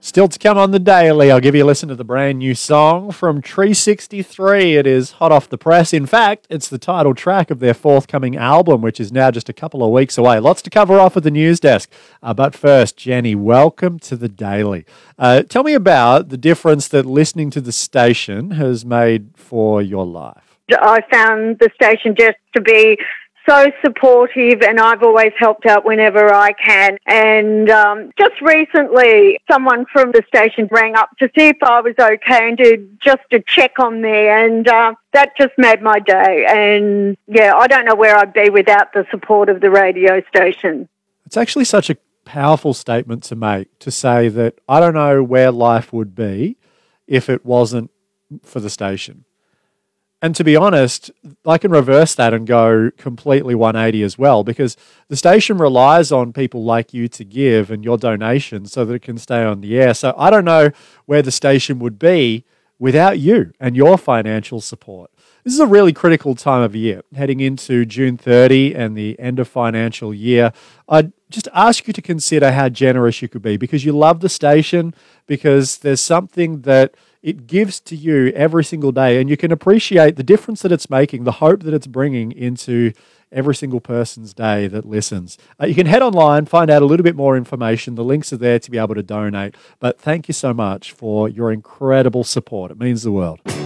Still to come on the daily, I'll give you a listen to the brand new song from Tree 63. It is hot off the press. In fact, it's the title track of their forthcoming album, which is now just a couple of weeks away. Lots to cover off at the news desk. But first, Jenny, welcome to the daily. Tell me about the difference that listening to the station has made for your life. I found the station just to be so supportive, and I've always helped out whenever I can. And just recently, someone from the station rang up to see if I was okay and just to check on me, and that just made my day. And yeah, I don't know where I'd be without the support of the radio station. It's actually such a powerful statement to make, to say that I don't know where life would be if it wasn't for the station. And to be honest, I can reverse that and go completely 180 as well, because the station relies on people like you to give and your donations so that it can stay on the air. So I don't know where the station would be without you and your financial support. This is a really critical time of year, heading into June 30 and the end of financial year. I'd just ask you to consider how generous you could be, because you love the station, because there's something that it gives to you every single day, and you can appreciate the difference that it's making, the hope that it's bringing into every single person's day that listens. You can head online, find out a little bit more information. The links are there to be able to donate. But thank you so much for your incredible support. It means the world.